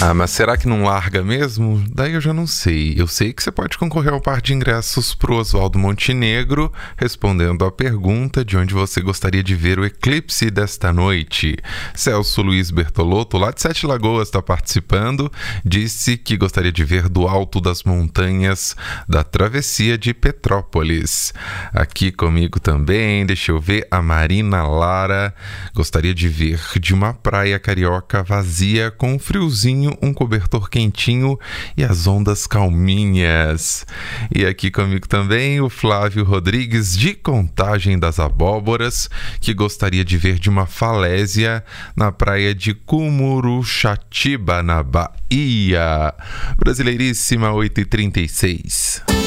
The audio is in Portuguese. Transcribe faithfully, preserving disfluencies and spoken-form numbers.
Ah, mas será que não larga mesmo? Daí eu já não sei. Eu sei que você pode concorrer ao par de ingressos pro Oswaldo Montenegro, respondendo à pergunta de onde você gostaria de ver o eclipse desta noite. Celso Luiz Bertolotto, lá de Sete Lagoas, está participando. Disse que gostaria de ver do alto das montanhas da travessia de Petrópolis. Aqui comigo também, deixa eu ver, a Marina Lara gostaria de ver de uma praia carioca vazia com um friozinho, um cobertor quentinho e as ondas calminhas. E aqui comigo também o Flávio Rodrigues, de Contagem das Abóboras, que gostaria de ver de uma falésia na praia de Cumuruxatiba, na Bahia. Brasileiríssima, oito e trinta e seis.